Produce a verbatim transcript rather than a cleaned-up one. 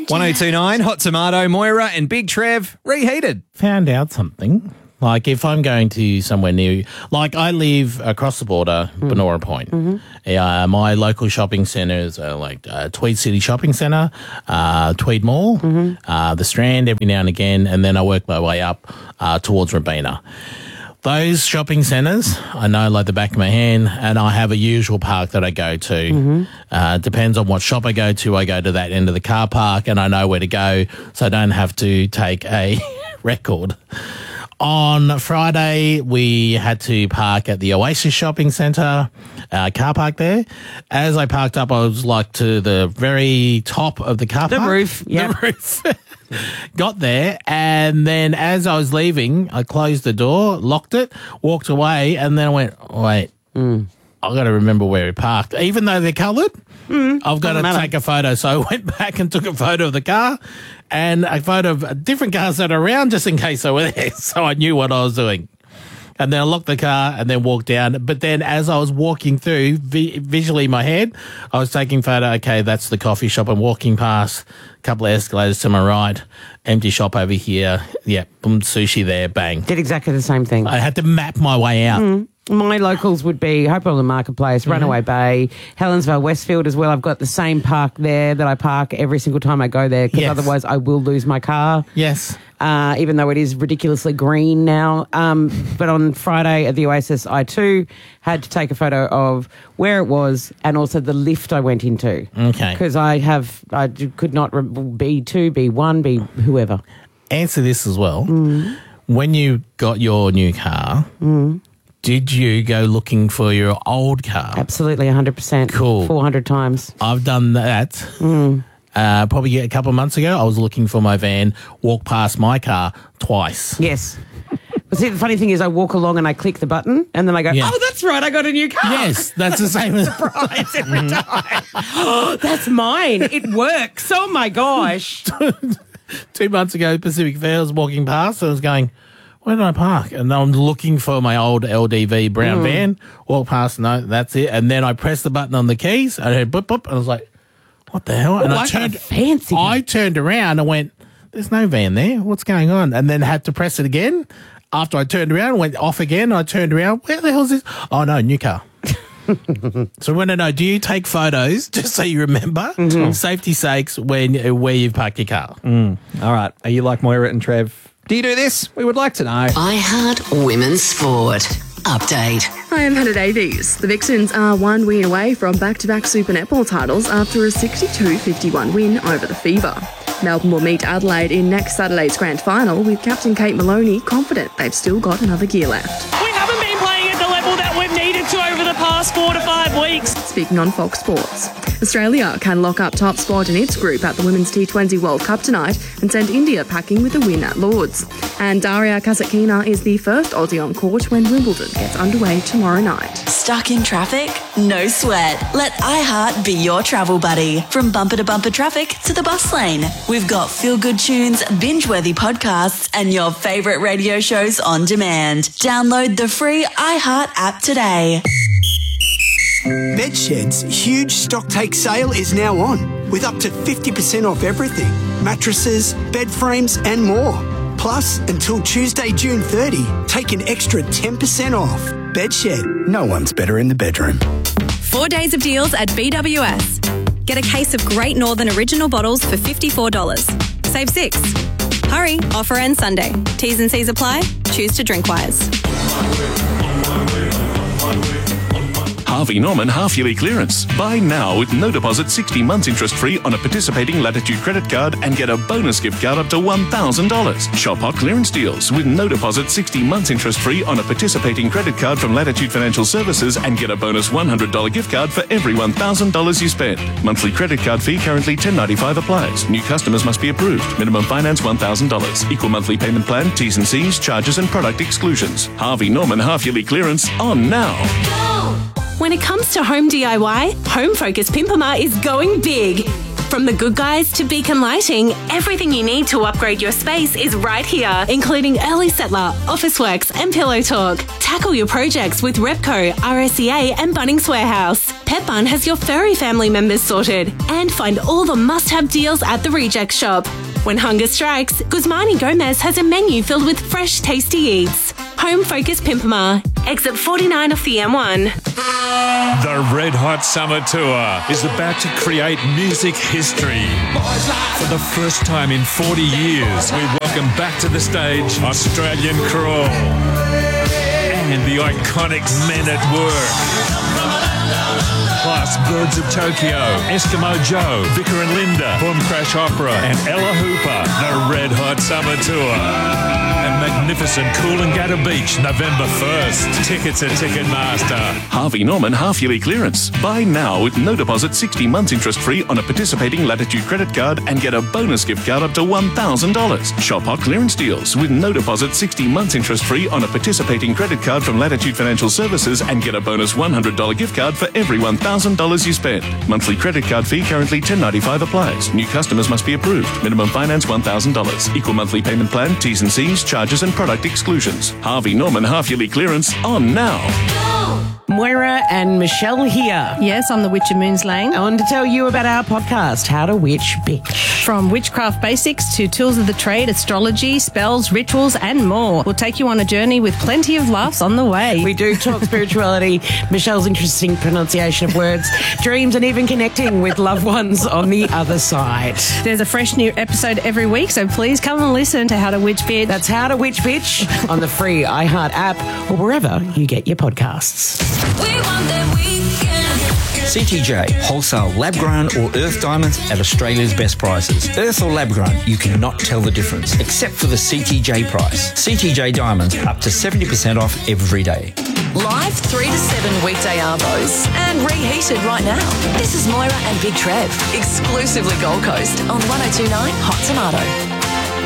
one oh two point nine, Hot Tomato, Moira and Big Trev, reheated. Found out something. Like if I'm going to somewhere near, like I live across the border, mm. Benora Point. Mm-hmm. Uh, my local shopping centres are like uh, Tweed City Shopping Centre, uh, Tweed Mall, mm-hmm. uh, the Strand every now and again, and then I work my way up uh, towards Robina. Those shopping centres, I know like the back of my hand, and I have a usual park that I go to. Mm-hmm. Uh, depends on what shop I go to. I go to that end of the car park, and I know where to go, so I don't have to take a record. On Friday, we had to park at the Oasis Shopping Centre, uh, car park there. As I parked up, I was like to the very top of the car the park. Roof, yeah. The roof. Got there, and then as I was leaving, I closed the door, locked it, walked away, and then I went, wait, mm. I've got to remember where we parked. Even though they're coloured, mm, I've got to matter. take a photo. So I went back and took a photo of the car and a photo of different cars that are around just in case I were there, so I knew what I was doing. And then I locked the car and then walked down. But then as I was walking through, vi- visually in my head, I was taking photo. Okay, that's the coffee shop. I'm walking past a couple of escalators to my right. Empty shop over here. Yeah, boom, sushi there, bang. Did exactly the same thing. I had to map my way out. Mm. My locals would be Hope Island Marketplace, mm-hmm. Runaway Bay, Helensvale, Westfield as well. I've got the same park there that I park every single time I go there because yes. otherwise I will lose my car. Yes. Uh, even though it is ridiculously green now. Um, but on Friday at the Oasis, I too had to take a photo of where it was and also the lift I went into. Okay. Because I have, I could not re- be two, be one, be whoever. Answer this as well. Mm. When you got your new car, mm. did you go looking for your old car? Absolutely, one hundred percent. Cool. four hundred times. I've done that. Mm. Uh, probably a couple of months ago, I was looking for my van, walked past my car twice. Yes. But see, the funny thing is I walk along and I click the button and then I go, yeah. oh, that's right, I got a new car. Yes, that's the same as... Surprise every time. Oh, that's mine. It works. Oh, my gosh. Two months ago, Pacific Fair, I was walking past and I was going... Where did I park? And I'm looking for my old L D V brown mm. van. Walk past, no, that's it. And then I pressed the button on the keys. I heard boop, boop. And I was like, what the hell? And oh, I turned, fancy. I turned around and went, there's no van there. What's going on? And then had to press it again. After I turned around, went off again. I turned around. Where the hell is this? Oh, no, new car. So I want to know, do you take photos just so you remember, mm-hmm. safety sakes, when where you've parked your car? Mm. All right. Are you like Moira and Trev? Do you do this? We would like to know. iHeart Women's Sport. Update. Hi, I'm Hannah Davies. The Vixens are one win away from back-to-back Super Netball titles after a sixty-two fifty-one win over the Fever. Melbourne will meet Adelaide in next Saturday's grand final with captain Kate Maloney confident they've still got another gear left. We haven't been playing at the level that we've needed to over the past four to five weeks. Speaking on Fox Sports, Australia can lock up top spot in its group at the Women's T twenty World Cup tonight and send India packing with a win at Lord's. And Daria Kasatkina is the first Aussie on court when Wimbledon gets underway tomorrow night. Stuck in traffic? No sweat. Let iHeart be your travel buddy. From bumper to bumper traffic to the bus lane. We've got feel-good tunes, binge-worthy podcasts, and your favourite radio shows on demand. Download the free iHeart app today. Bedshed's huge stock take sale is now on, with up to fifty percent off everything. Mattresses, bed frames and more. Plus, until Tuesday, June thirtieth, take an extra ten percent off. Bedshed, no one's better in the bedroom. Four days of deals at B W S. Get a case of Great Northern Original bottles for fifty-four dollars. Save six. Hurry, offer ends Sunday. T's and C's apply. Choose to drink wise. Harvey Norman half-yearly clearance. Buy now with no deposit, sixty months interest-free on a participating Latitude credit card and get a bonus gift card up to one thousand dollars. Shop hot clearance deals with no deposit, sixty months interest-free on a participating credit card from Latitude Financial Services and get a bonus one hundred dollars gift card for every one thousand dollars you spend. Monthly credit card fee currently ten dollars and ninety-five cents applies. New customers must be approved. Minimum finance one thousand dollars. Equal monthly payment plan, T's and C's, charges and product exclusions. Harvey Norman half-yearly clearance on now. When it comes to home D I Y, Home Focus Pimpama is going big. From From The Good Guys to Beacon Lighting, everything you need to upgrade your space is right here, including Early Settler, Officeworks and Pillow Talk. Tackle your projects with Repco, R S E A and Bunnings Warehouse. Petbarn has your furry family members sorted. And find all the must-have deals at the Reject Shop. When hunger strikes, Guzmani Gomez has a menu filled with fresh, tasty eats. Home Focus Pimpama, exit forty-nine off the M one. The Red Hot Summer Tour is about to create music history. For the first time in forty years, we welcome back to the stage Australian Crawl and the iconic Men at Work. Plus Birds of Tokyo, Eskimo Joe, Vicar and Linda, Boom Crash Opera and Ella Hooper. The Red Hot Summer Tour. At magnificent Coolangatta Beach, November first. Tickets at Ticketmaster. Harvey Norman half-yearly clearance. Buy now with no deposit, sixty months interest-free on a participating Latitude credit card and get a bonus gift card up to one thousand dollars. Shop hot clearance deals with no deposit, sixty months interest-free on a participating credit card from Latitude Financial Services and get a bonus one hundred dollars gift card for every one thousand dollars you spend. Monthly credit card fee currently ten dollars ninety-five applies. New customers must be approved. Minimum finance one thousand dollars. Equal monthly payment plan, T's and C's, charges and product exclusions. Harvey Norman half-yearly clearance on now. Moira and Michelle here. Yes, I'm the Witch of Moons Lang. I wanted to tell you about our podcast, How to Witch Bitch. From witchcraft basics to tools of the trade, astrology, spells, rituals, and more. We'll take you on a journey with plenty of laughs on the way. We do talk spirituality, Michelle's interesting pronunciation of words, dreams, and even connecting with loved ones on the other side. There's a fresh new episode every week, so please come and listen to How to Witch Bitch. That's How to Witch Bitch on the free iHeart app or wherever you get your podcasts. We want that weekend. C T J, wholesale lab-grown or earth diamonds at Australia's best prices. Earth or lab-grown, you cannot tell the difference, except for the C T J price. C T J diamonds, up to seventy percent off every day. Live three to seven weekday arvos and reheated right now. This is Moira and Big Trev, exclusively Gold Coast on one oh two point nine Hot Tomato.